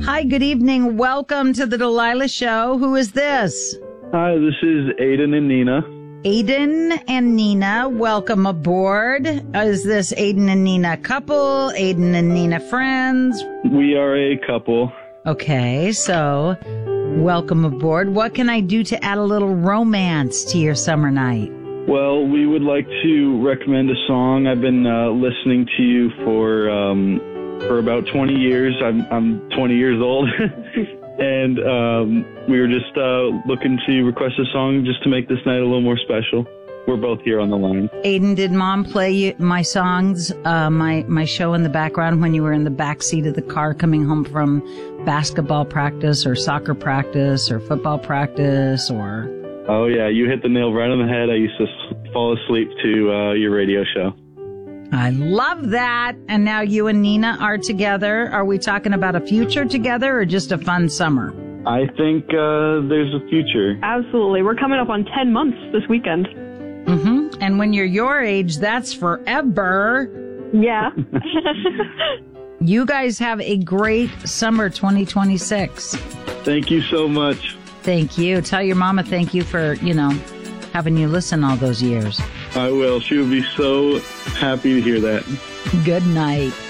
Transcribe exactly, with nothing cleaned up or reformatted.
Hi, good evening. Welcome to the Delilah Show. Who is this? Hi, this is Aiden and Nina. Aiden and Nina, welcome aboard. Is this Aiden and Nina couple? Aiden and Nina friends? We are a couple. Okay, so welcome aboard. What can I do to add a little romance to your summer night? Well, we would like to recommend a song. I've been uh, listening to you for um, for about twenty years. I'm I'm twenty years old, and um, we were just uh, looking to request a song just to make this night a little more special. We're both here on the line. Aiden, did Mom play you my songs, uh, my my show in the background when you were in the back seat of the car coming home from basketball practice or soccer practice or football practice or? Oh, yeah, you hit the nail right on the head. I used to fall asleep to uh, your radio show. I love that. And now you and Nina are together. Are we talking about a future together or just a fun summer? I think uh, there's a future. Absolutely. We're coming up on ten months this weekend. Mm-hmm. And when you're your age, that's forever. Yeah. You guys have a great summer twenty twenty-six. Thank you so much. Thank you. Tell your mama thank you for, you know, having you listen all those years. I will. She would be so happy to hear that. Good night.